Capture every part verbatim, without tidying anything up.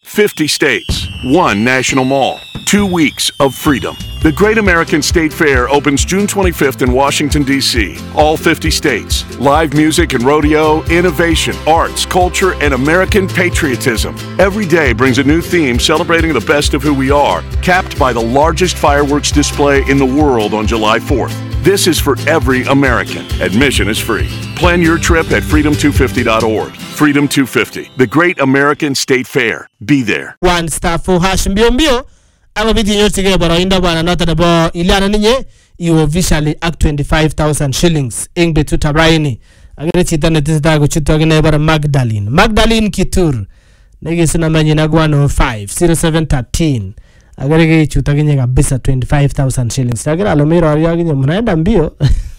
fifty states, one national mall, two weeks of freedom. The Great American State Fair opens June twenty-fifth in Washington, D C All fifty states. Live music and rodeo, innovation, arts, culture, and American patriotism. Every day brings a new theme celebrating the best of who we are, capped by the largest fireworks display in the world on July fourth. This is for every American. Admission is free. Plan your trip at freedom two fifty dot org. Freedom two fifty, the Great American State Fair. Be there. One star for hash mbio mbio. Ama biti nyotige baro inda bwana nota na bo iliana ninye you officially act twenty-five thousand shillings ingbe tutabraini. Agere chita netista go chito agene bara Magdalene. Magdalene Kitur. Nege sina manyi na one oh five zero seven one three. Agere ge chuta genye kabisa twenty-five thousand shillings. Agere alomiro ariya genye mnaenda mbio.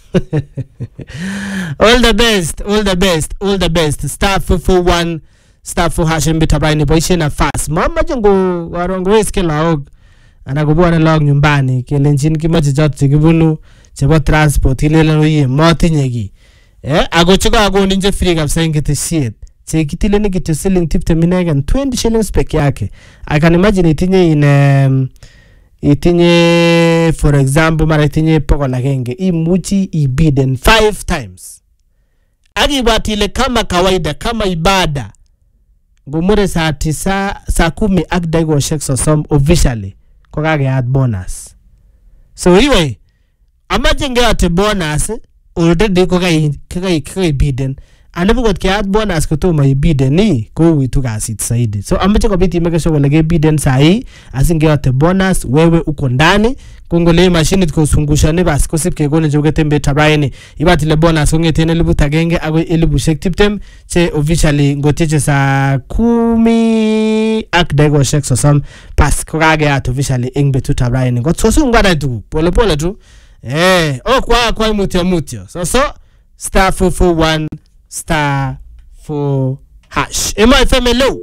All the best, all the best, all the best. Star four four one, star four hash mbitabraini boishe na fast. Mama jengo warongo weske laog. Anakubuwa na log nyumbani kile nchini kimachi chote chikibunu chebo transport ilele uye moti nyegi eh ago chiko ago ninje free kabisa ingete shit chekitile ni kitu selling tip teminegen twenty shillings peke yake. I can imagine itinye in um, itinye for example mara itinye poko la genge imuchi ibiden five times agi batile kama kawaida kama ibada gumure saa tisa saa kumi akdaigo shek so some officially kwa kage add bonus. So anyway, imagine ate bonus already kwa kage kage kage biden. Anapo kwa kia add bonus kuto ma biden ni ko witu kasi saidi. So ambacho kwa biti make sure wale biden sahi asinge ate bonus wewe uko ndani kongole machine tukosungusha ne basi kosipke gone joge tembe tabraini ibati le bonus ngete ne libuta genge agwe elibu shek tiptem che officially ngoteche sa kumi akdego shek so some pass kage at officially ingbe tutabraini ngotsosu ngada tu pole pole tu eh o kwa kwa mutio mutio so so star four four one star four hash M I F M low.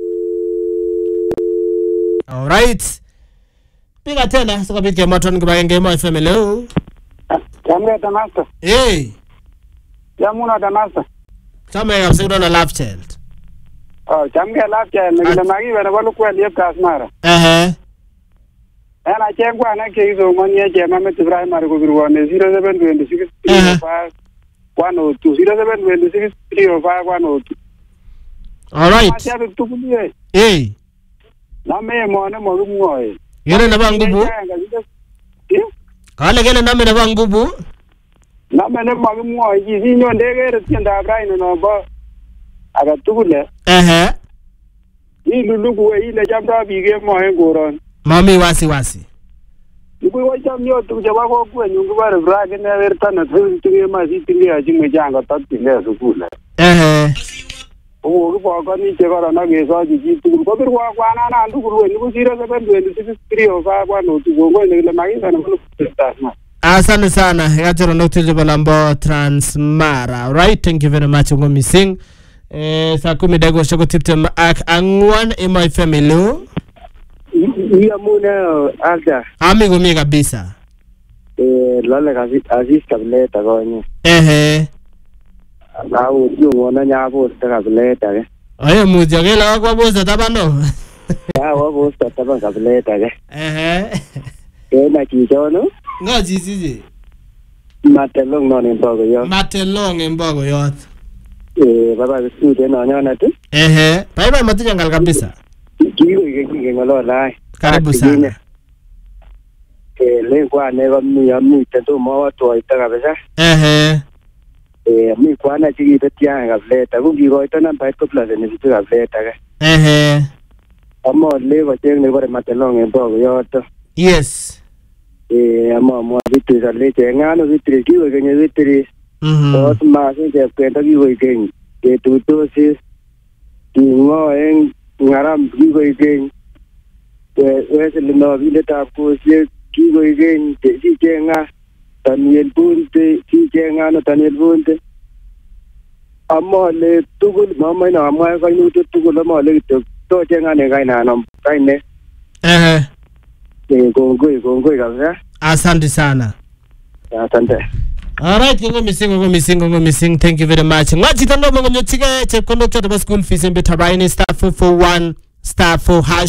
All right. Piga tena sasa bitia matoni kwa ngenge M I F M low. Jamwe Damasa. Eh. Jamuna Damasa. Kama ya sura na love child. Oh, jamwe love child ngile magi bana balu kwa liep kasmara. Eh. Ana chengwa na ke hizo moni je mama Ibrahim ari ko birwane zero seven two six three five one oh two zero seven two six three five one oh two. All right. Acha tukulie. Eh. Na me mo na mo rumoe. Yele na bangubu. Kale gele na me na bangubu. Na me na mo rumoe ji nyo ndege tienda Ibrahim no ba. Aga tukule. Eh. Ni lulugu ile jamda bige mo ngoron. Mami wasi wasi. Ibu wajam yo tu jaba ko ku nyungu bare brage ne verta na tu tu ma si tingi aji me janga tat tinge sukula. Eh. O ko ko ni che bara na ge sa ji ji tu ko bir wa kwa na na ndu ku ni ku zero seven two six three five one oh two go ne le magi sana ko tasma. Asante sana. Yatoro nokteje balambo Transmara. Right, thank you very much ngo missing. Eh saa kumi dago shoko tipte ak angwan M I F M low. Iya muna alda. Amigo mimi kabisa. Eh lale kazi aziz tableta gonye. Eh. Na uju ngona nyabo tableta ke. Ayo mujagela kwa boza tabano. Ya wa boza tabano tableta ke. Eh. Eh na kijono? Ngaji sisi. Matelong no ni mbogo yo. Matelong mbogo yo. Eh baba studio na nyana tu. Eh. Bye bye matijangal kabisa. Kigo ikiki ngolo lai. Karibu sana. Eh lengwa ne ba mi ami tento mo watu ita kabisa. Eh eh mi kwana chiki betia gableta ku gigo ita na bait ko plus ne bitu gableta ke. Eh Amo le ba cheng ne bare matelong en bogo yoto. Yes. Eh amo mo bitu sa le chengano bitu gigo genye bitu. Mhm. Ot ma se je kwenta gigo genye. Ke tu to sis. Tingo en ngaram gigo genye. Wese le no vile ta ko se kigo igen te si kenga Daniel Bunte si kenga no Daniel Bunte amo le tugul mama na mama ka ni to tugul mo le to to kenga ne kai na no kai ne eh eh gongo gongo kabisa. Asante sana. Asante. Alright, ngo missing ngo missing ngo missing. Thank you very much. Ngaji tando ngo nyochike chekondo cha school fees mbe tabaini star four four one star four hash